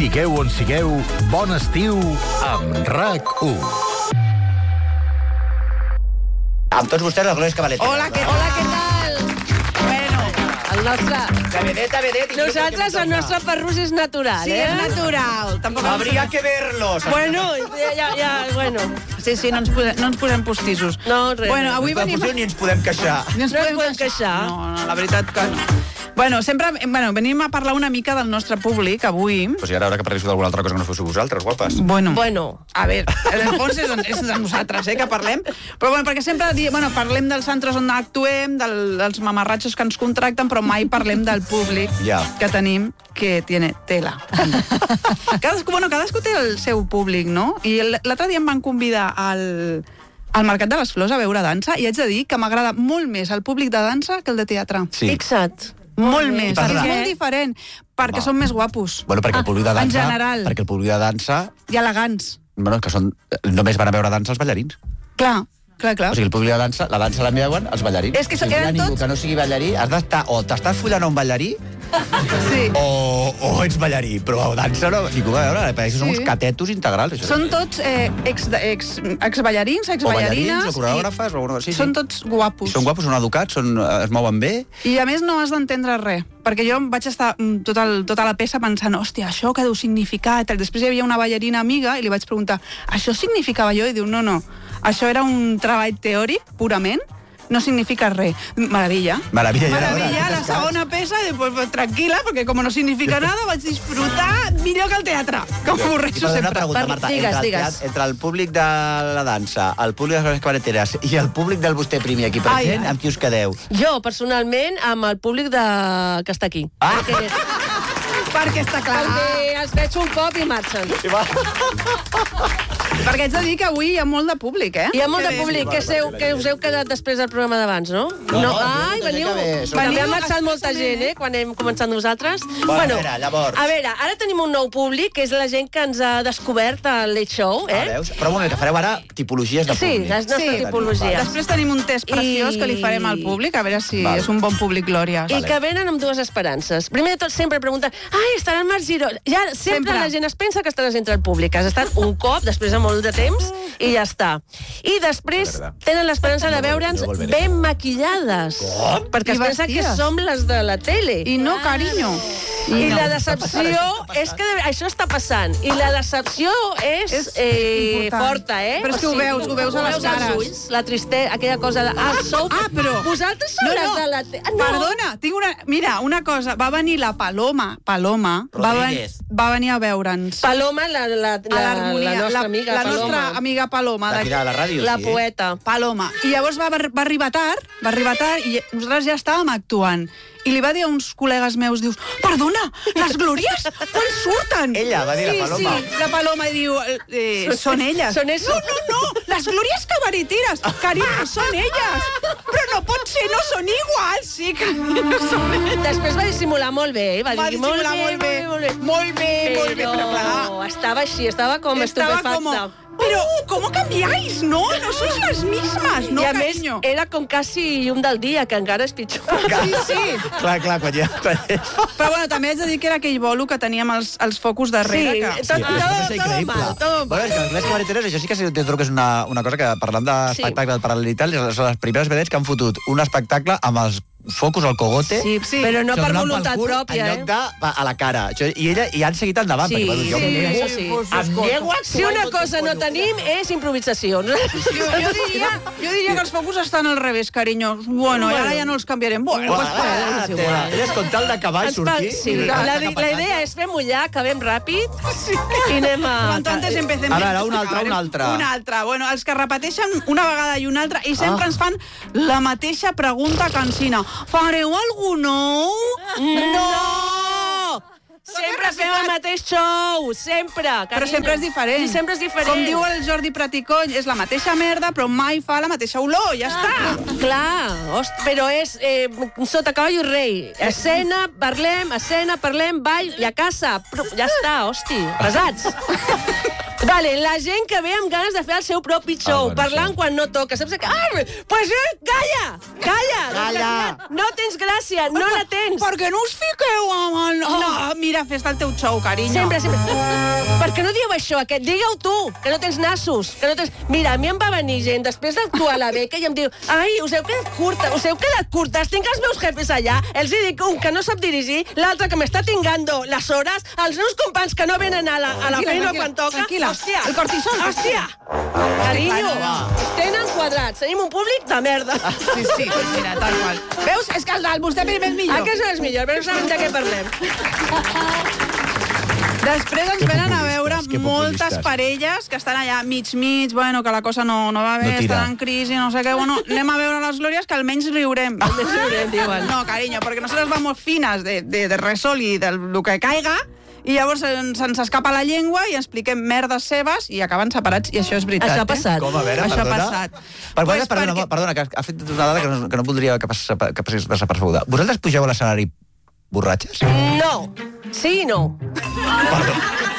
Sigueu on sigueu, bon estiu amb RAC1. Amb tots vostès, les glòries cabaretes. Hola, què tal? Bueno, el nostre... Tabedet. Nosaltres, el nostre parrús és natural, Sí, és natural. Tampoc Habría que verlos. Bueno, bueno. Sí, no ens posem postissos. No, res. Bueno, avui No venim... ni ens podem queixar. No ens podem queixar. No, la veritat que no. Venim a parlar una mica del nostre públic, avui. Pues ja era hora que parléssiu d'alguna altra cosa que no fóssiu vosaltres, guapes. Bueno, a ver, en el fons és de nosaltres, que parlem. Però bueno, perquè sempre parlem dels centres on actuem, dels mamarratxos que ens contracten, però mai parlem del públic que tenim, que tiene tela. Cadascú té el seu públic, no? I l'altre dia em van convidar al Mercat de les Flors a veure dansa i haig de dir que m'agrada molt més el públic de dansa que el de teatre. Sí. Fixa't. Molt més, per és què? molt diferent, perquè són més guapos. Bueno, perquè el públic de dansa... En general. Perquè el públic de dansa... I elegants. Bueno, que són... Només van a veure dansa els ballarins. Clar. O sigui, el públic de dansa, la dansa la veuen els ballarins. És que si hi ha eren ningú tots... que no sigui ballarí, has d'estar... O t'estàs follant a un ballarí, Sí. o ets ballarí. Però dansa no, ningú va veure. Perquè són uns catetos integrals. Això. Són tots exballarins, o exballarines. o coreògrafes. Sí. Són tots guapos. Són guapos, són educats, es mouen bé. I a més no has d'entendre res, perquè jo vaig estar tota la peça pensant, hòstia, això que deu significar... Després hi havia una ballarina amiga i li vaig preguntar, això significava jo? I diu, no, això era un treball teòric, purament, no significa res. Maravilla. Maravilla, la segona peça, i pues, tranquil·la, perquè com no significa nada, vaig disfrutar millor que el teatre, que m'avorreixo sempre. Una pregunta, Marta. Digues. Entre el públic de la dansa, el públic de les cabareteres i el públic del Vostè Primi aquí present, amb qui us quedeu? Jo, personalment, amb el públic que està aquí. Perquè està clar. Perquè els veig un cop i marxen. Perquè haig de dir que avui hi ha molt de públic, Hi ha molt de públic, que us heu quedat després del programa d'abans, no? Ai, veniu. Ha marxat molta gent, quan hem començat nosaltres. Bueno, llavors... A veure, ara tenim un nou públic, que és la gent que ens ha descobert al Late Show, Veus? Però un moment, que fareu ara tipologies de públic. Sí, les nostres tipologies. Després tenim un test preciós que li farem al públic, a veure si és un bon públic, Glòria. I que venen amb dues esperances. Primer de tot, sempre pregunten, estarà en Marc Giró. Ja sempre la gent es pensa que estaràs entre el públic. Has estat un cop, després de molt de temps, i ja està. I després tenen l'esperança de veure'ns ben maquillades. Perquè es pensa que som les de la tele. I no, carinyo. I la decepció és que això està passant. I la decepció és forta, Però és que ho veus a les cares. La tristesa, aquella cosa de... però... Vosaltres sou les de la tele. Perdona, tinc una... Mira, una cosa. Va venir la Paloma. Va venir a veure'ns. Paloma, la nostra amiga. La nostra amiga Paloma. D'aquí de la ràdio, la poeta. Paloma. I llavors va arribar tard i nosaltres ja estàvem actuant. I li va dir a uns col·legues meus, dius, perdona, les glòries, quan surten? Ella va dir la Paloma. Sí, la Paloma, i diu, són elles. No, les glòries cabareteres, carinyo, són elles. Però no pot ser, no són iguals. Sí, carinyo, no són elles. Després va dissimular molt bé, va dissimular molt bé, però clar. Estava així, estava com estupefacta. Però, ¿cómo cambiáis? No sois las mismas, no, I a més, cariño. era com quasi llum del dia, que encara és pitjor. Sí. Clar, quan ja... Però bueno, també haig de dir que era aquell bolo que teníem els focus darrere. Sí, tot mal. Bueno, és que les cabareteres, això sí que trobo que és una cosa que, parlant d'espectacle del paral·lelital, són les primeres vedets que han fotut un espectacle amb els focus al cogote, sí, però no per voluntat pròpia, en lloc de a la cara. I han seguit endavant. Sí. Si una cosa no tenim és improvisació. Jo diria que els focus estan al revés, carinyo. Bueno, i ara ja no els canviarem. Elles con tal d'acabar i sortir... Sí, la idea és fer mullar, acabem ràpid i anem a... Cuanto antes empecem... A veure, un altre. Un altre. Bueno, els que repeteixen una vegada i una altra i sempre ens fan la mateixa pregunta cansina. Fareu algun nou? No! Sempre fem el mateix show, sempre. Però sempre és diferent. I sempre és diferent. Com diu el Jordi Praticoll, és la mateixa merda, però mai fa la mateixa olor, ja està. Clar, però és sota cavall i rei. Escena, parlem, ball i a casa. Ja està, hosti, pesats. Vale, la gent que ve amb ganes de fer el seu propi show, parlant quan no toca. Saps què? Pues calla! No tens gràcia, no la tens. Per què no us fiqueu amb el... No, mira, fes el teu show, carinyo. Sempre. Per què no dieu això? Digue-ho tu, que no tens nassos. Mira, a mi em va venir gent després d'actuar a la beca i em diu us heu quedat curtes, tinc els meus jefes allà, els hi dic un que no sap dirigir, l'altre que m'està tingando les hores, els meus companys que no venen a la feina quan toca. Tranquil·la, el cortisol. Hòstia! Carinyo, tenen quadrats, tenim un públic de merda. Sí, mira, tal qual. Veus? És que el del vostè primer és millor. Aquest és millor, però no sabem de què parlem. Després ens venen a veure moltes parelles que estan allà mig, bueno, que la cosa no va bé, estan en crisi, no sé què, bueno, anem a veure les glòries que almenys riurem. Diuen. No, carinyo, perquè nosotros vamos finas de resol i de lo que caiga, i llavors se'ns escapa la llengua i expliquem merdes seves i acaben separats, i això és veritat. Això ha passat. Com, a veure, això perdona? ha passat. Perdona, que ha fet una dada que no voldria que passés desapercebuda. Vosaltres pugeu a l'escenari borratxes? No. Sí i no. Perdó.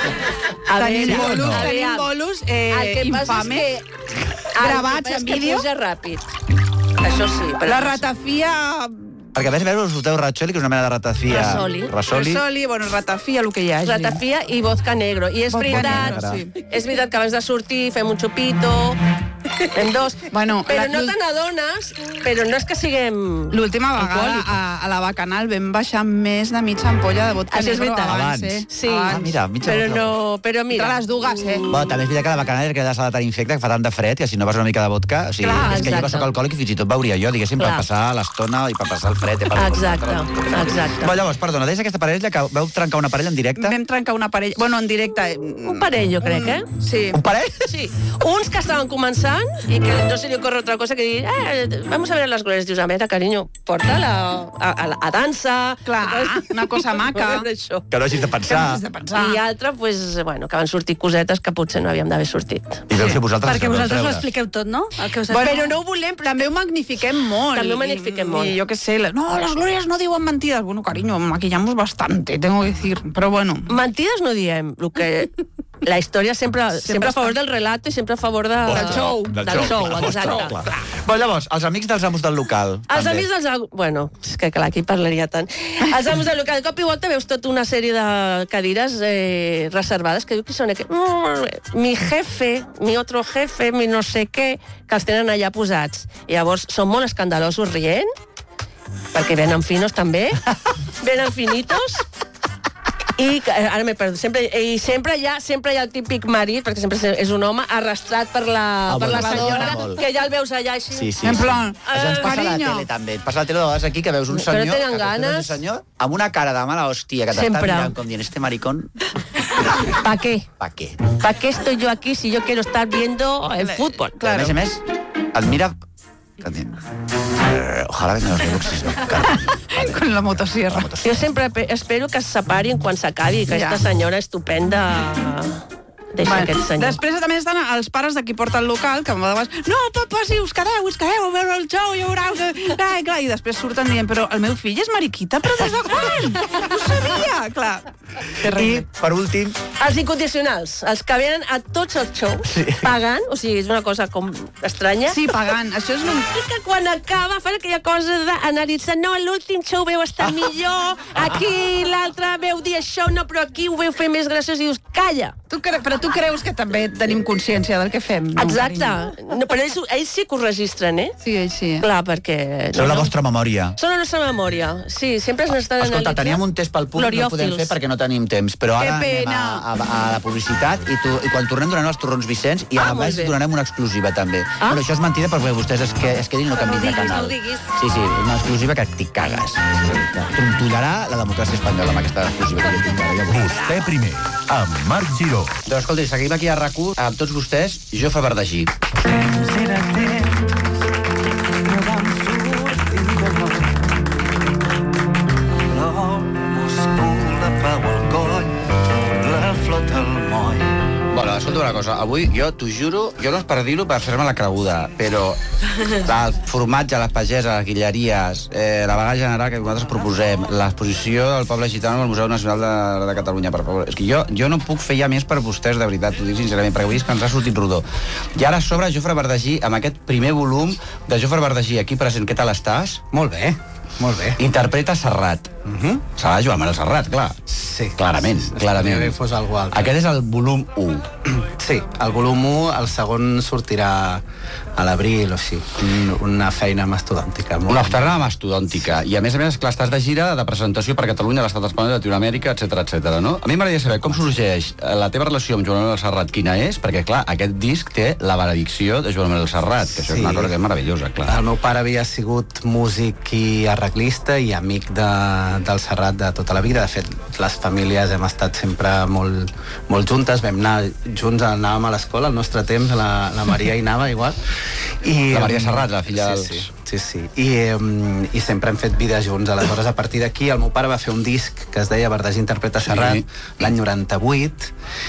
Tenim bolos infames, gravats en vídeo. Puja ràpid. Això sí. La ratafia... Perquè a més us foteu Racholi, que és una mena de ratafia... Rasoli, bueno, ratafia, el que hi hagi. Ratafia i vodka negro. I és veritat que abans de sortir fem un xupito, fem dos, però no te n'adones, però no és que siguem... L'última vegada a la Bacanal vam baixar més de mitja ampolla de vodka negro abans. Sí, mira, però mira... Entre les dues, Bueno, també és veritat que la Bacanal és que ja s'ha de tenir infecte, que fa tant de fred, que si no vas una mica de vodka... O sigui, és que jo que soc alcohòlic i fins i tot veuria jo, diguéssim, per passar l'estona i per passar el fred. Exacte. Però llavors, perdona, deies aquesta parella que vau trencar una parella en directe? Vam trencar una parella... Bueno, en directe... Un parell, jo crec, Sí. Un parell? Sí. Uns que estaven començant i que no se li ocorre otra cosa que dir vamos a ver las glorias. Dius, a veure, carinyo, porta-la a dansa... Clar, una cosa maca. Que no hagis de pensar. I altra, pues, bueno, que van sortir cosetes que potser no havíem d'haver sortit. I deu ser vosaltres... Perquè vosaltres ho expliqueu tot, no? Però no ho volem, també ho magnifiquem molt. I jo què sé, no, les glòries no diuen mentides. Bueno, cariño, maquillamos bastante, tengo que decir, però bueno. Mentides no diem, el que... La història sempre a favor del relato i sempre a favor del show. Del show, exacte. Però llavors, els amics dels amos del local. Els amics dels... Bueno, és que clar, aquí parlaria tant. Els amos del local, de cop i volta veus tota una sèrie de cadires reservades que diu que són... Mi jefe, mi otro jefe, mi no sé què, que els tenen allà posats. I llavors són molt escandalosos rient, perquè venen finos també, venen finitos, i ara m'he perdut. Sempre hi ha el típic marit, perquè sempre és un home, arrastrat per la senyora, que ja el veus allà així. Sí. En plan, això ens passa a la tele, també. Ens passa a la tele de vegades aquí, que veus un senyor... Que no tenen ganes. Amb una cara de mala hòstia, que t'està mirant com dient, este maricón... ¿Pa qué? ¿Pa qué? ¿Pa qué estoy yo aquí si yo quiero estar viendo el fútbol? Claro. A més, et mira... Ojalá vengan los reduxis. Con la motosierra. Jo sempre espero que es separin quan s'acabi, que aquesta senyora estupenda... Deixa aquest senyor. Després també estan els pares de qui porta el local, que a vegades, no, papa, sí, us quedeu a veure el show, ja veureu que... Clar, i després surten dient, però el meu fill és mariquita, però des de quan? No ho sabia, clar. I, per últim... Els incondicionals, els que venen a tots els shows, pagant, o sigui, és una cosa com estranya. Sí, pagant, això és... I que quan acaba fan aquella cosa d'analitzar, no, l'últim show veu estar millor, aquí l'altre veu dir això, no, però aquí ho veu fer més graciós, i dius, calla. Però tu creus que també tenim consciència del que fem? Exacte. No, però ells sí que ho registren, Sí, ells sí. Clar, perquè... Són la vostra memòria. Són la nostra memòria. Sí, sempre ens estan analitzant. Escolta, teníem un test pel públic, no podem fer perquè no tenim temps, però ara anem a la publicitat i quan tornem donem els torrons Vicenç i a més donarem una exclusiva també. Però això és mentida perquè vostès es quedin no canviïn de canal. Sí, una exclusiva que t'hi cagues. Trontollarà la democràcia espanyola amb aquesta exclusiva que tinc ara. Vostè primer, amb Marc Giró. Doncs escolta, seguim aquí a RAC1 amb tots vostès, Jofre Verdagí. Bueno, escolta una cosa, avui jo t'ho juro, jo no és per dir-ho per fer-me la creguda, però el formatge, les pageses, les guilleries, la vaga general que nosaltres proposem, l'exposició del poble gitano al Museu Nacional de Catalunya, per favor. És que jo no puc fer ja més per vostès, de veritat, t'ho dic sincerament, perquè avui és que ens ha sortit rodó. I ara a sobre Jofre Bardagí, amb aquest primer volum de Jofre Bardagí aquí present, què tal estàs? Molt bé, molt bé. Interpreta Serrat. Serà Joan Manuel Serrat, clar. Sí. Clarament, clarament. Que fos algú altre. Aquest és el volum 1. Sí, el volum 1, el segon sortirà a l'abril o així. Una feina mastodòntica. Una feina mastodòntica. I a més, clar, estàs de gira de presentació per Catalunya, l'Estat espanyol, Latinoamèrica, etc, no? A mi m'agradaria saber com sorgeix la teva relació amb Joan Manuel Serrat, quina és, perquè, clar, aquest disc té la benedicció de Joan Manuel Serrat, que això és una cosa que és meravellosa, clar. El meu pare havia sigut músic i arreglista i amic del Serrat de tota la vida. De fet, les famílies hem estat sempre molt juntes, vam anar junts, anàvem a l'escola, al nostre temps, la Maria hi anava igual. La Maria Serrat, la filla dels... Sí. I sempre hem fet vida junts. Aleshores, a partir d'aquí, el meu pare va fer un disc que es deia Bardagí interpreta Serrat, l'any 98,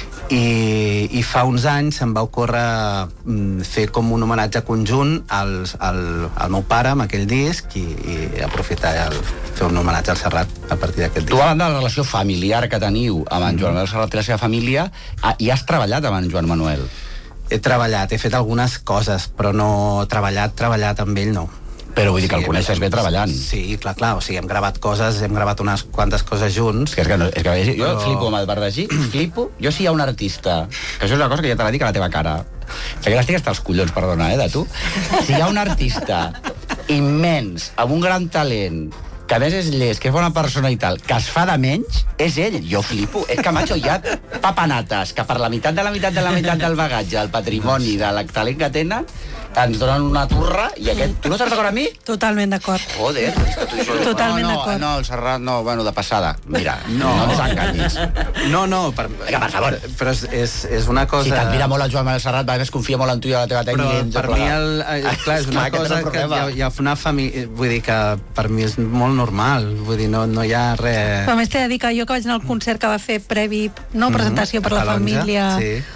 i fa uns anys em va ocórrer fer com un homenatge conjunt al meu pare amb aquell disc i aprofitar fer un homenatge al Serrat a partir d'aquest disc. Tu, a banda de la relació familiar que teniu amb en Joan Manuel Serrat i la seva família, i has treballat amb en Joan Manuel? He treballat, he fet algunes coses, però no treballat amb ell, no. Però vull dir que el coneixes bé treballant. Sí, clar, o sigui, hem gravat unes quantes coses junts. És que jo flipo amb el Bardagí, jo si hi ha un artista, que això és una cosa que ja te la dic a la teva cara, perquè l'estic hasta els collons, perdona, de tu, si hi ha un artista immens, amb un gran talent, que a més és llest, que és bona persona i tal, que es fa de menys, és ell. Jo flipo. És que, macho, hi ha papanates que per la meitat del bagatge, el patrimoni, de el talent que tenen, ens donen una turra i aquest... Tu no estàs d'acord amb mi? Totalment d'acord. Joder. Totalment d'acord. No, el Serrat no, bueno, de passada. Mira, no ens enganyis. No, per favor. Però és una cosa... Si t'admira molt el Joan Manuel Serrat, es confia molt en tu i a la teva tècnica. Però per mi, clar, és una cosa que hi ha una família... Vull dir que per mi és molt normal. Vull dir, no hi ha res... Però a més t'he de dir que jo que vaig anar al concert que va fer previ, presentació per la família...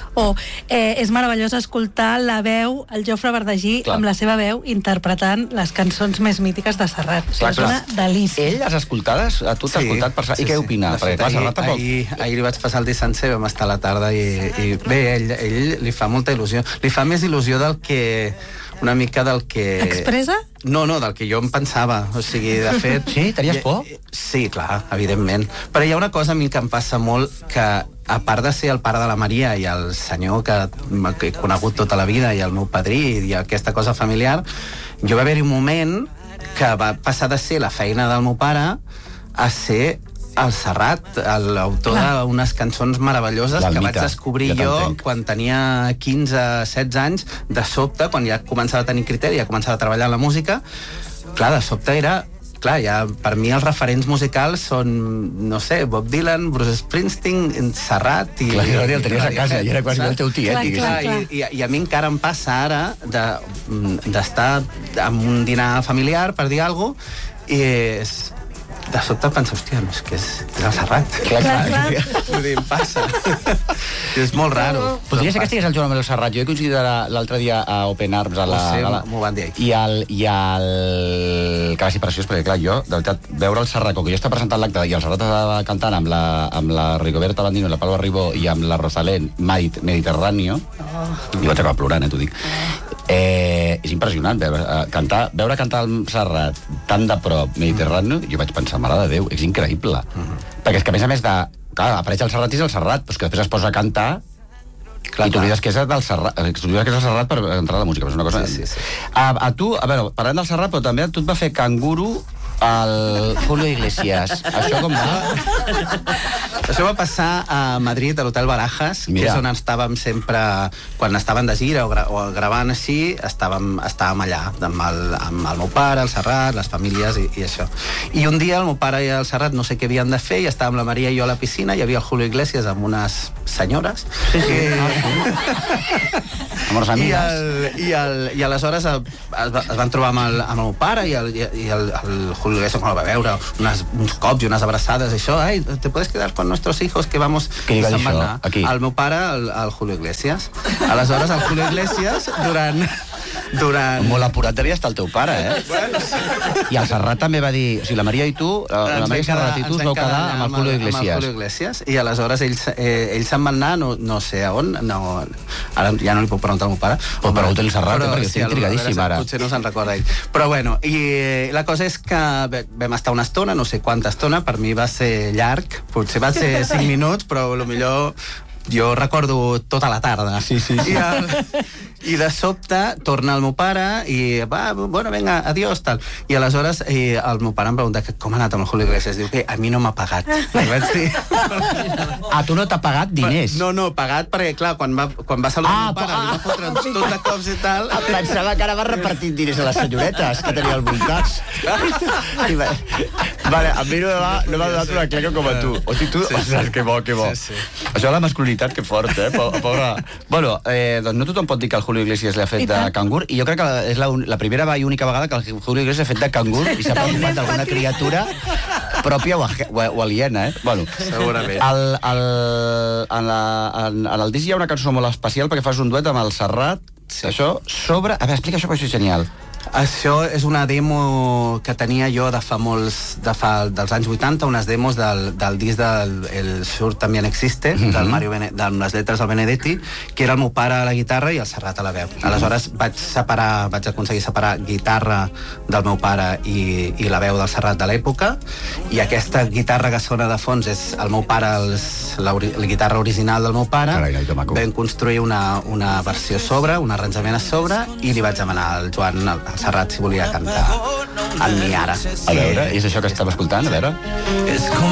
és meravellós escoltar la veu, el Jofre Bardagí, amb la seva veu, interpretant les cançons més mítiques de Serrat. És una delícia. Ell, les escoltades, a tu t'ha escoltat per Serrat. I què opina? Perquè, clar, Serrat tampoc... Ahir li vaig passar el disc sencer, vam estar a la tarda i bé, ell li fa molta il·lusió. Li fa més il·lusió del que... una mica del que... Expressa? No, del que jo em pensava. O sigui, de fet... Sí? Tenies por? Sí, clar, evidentment. Però hi ha una cosa a mi que em passa molt, que a part de ser el pare de la Maria i el senyor que he conegut tota la vida i el meu padrí i aquesta cosa familiar, jo va haver-hi un moment que va passar de ser la feina del meu pare a ser el Serrat, l'autor d'unes cançons meravelloses que vaig descobrir jo quan tenia 15-16 anys, de sobte, quan ja començava a tenir criteri, ja començava a treballar en la música, clar, de sobte era... Clar, ja, per mi els referents musicals són, no sé, Bob Dylan, Bruce Springsteen, Serrat... Clar, el tenies a casa, i era quasi el teu tiet. I a mi encara em passa ara d'estar en un dinar familiar, per dir alguna cosa, i de sobte pensa, hòstia, és que és el Serrat. Clar. Vull dir, em passa. És molt raro. Podria ser que estigués el Joan Manuel Serrat. Jo he coincidit l'altre dia a Open Arms. M'ho van dir aquí. I el... Que va ser preciós, perquè clar, jo, de veritat, veure el Serrat, com que jo estava presentant l'acte i el Serrat estava cantant amb la Rigoberta Bandino, la Palma Ribó i amb la Rosalén, Mediterráneo, i vaig acabar plorant, t'ho dic. És impressionant veure cantar el Serrat tan de prop Mediterráneo. Jo vaig pensar, mare de Déu, és increïble. Perquè és que a més clar, apareix el Serrat i és el Serrat, però és que després es posa a cantar i t'oblides que és del Serrat, per entrar a la música, però és una cosa... Sí. A tu, a veure, parlant del Serrat, però també a tu et va fer canguro el Julio Iglesias. Això com va? Això va passar a Madrid, a l'Hotel Barajas, que és on estàvem sempre, quan estaven de gira o gravant així, estàvem allà, amb el meu pare, el Serrat, les famílies i això. I un dia el meu pare i el Serrat no sé què havien de fer, i estàvem la Maria i jo a la piscina, hi havia el Julio Iglesias amb unes senyores. Amb les amigues. I aleshores es van trobar amb el meu pare i el Julio Julio Iglesias quan el va veure, uns cops i unes abraçades, això, ai, te puedes quedar con nuestros hijos que vamos... Qui li va dir això? Aquí? El meu pare, el Julio Iglesias. Aleshores, el Julio Iglesias, durant... Molt apurat devia estar el teu pare, eh? Bueno, I el Serrat també va dir... O sigui, la Maria i tu, la Maria Serrat i tu us vau quedar amb el Julio Iglesias. Amb el Julio Iglesias, i aleshores ells se'n van anar, no sé a on, ara ja no li puc preguntar al meu pare. Però pregunta-li al Serrat, perquè estic intrigadíssim, ara. Potser no se'n recorda ell. Però bueno, i la cosa és que vam estar una estona, no sé quanta estona, per mi va ser llarg, potser va ser 5 minuts, però potser jo recordo tota la tarda. Sí. I de sobte torna el meu pare i va, bueno, venga, adiós, tal. I aleshores el meu pare em pregunta com ha anat amb el Julio Iglesias. Diu que a mi no m'ha pagat. I vaig dir... A tu no t'ha pagat diners? No, pagat perquè, clar, quan va saludar el meu pare, li va fotre tot de cops i tal... Pensava que ara va repartint diners a les senyoretes que tenia al voltant. Vale, a mi no m'ha donat una claca com a tu. Hosti, tu, ostres, que bo. Això la masculinitat, que fort, pobra. Bueno, doncs no tothom pot dir que el Julio Iglesias l'ha fet de cangur, i jo crec que és la primera i única vegada que el Julio Iglesias ha fet de cangur i s'ha preocupat d'alguna criatura pròpia o aliena, Bueno, segurament. En el disc hi ha una cançó molt especial perquè fas un duet amb el Serrat. Això sobre... A veure, explica això, perquè això és genial. Això és una demo que tenia jo dels anys 80, unes demos del disc del Sur también existe, de les lletres del Benedetti, que era el meu pare a la guitarra i el Serrat a la veu. Aleshores vaig aconseguir separar guitarra del meu pare i la veu del Serrat de l'època, i aquesta guitarra que sona de fons és el meu pare, la guitarra original del meu pare. Vam construir una versió a sobre, un arranjament a sobre, i li vaig demanar al Joan, al Serrat, si volia cantar amb mi ara. A veure, és això que estem escoltant, a veure.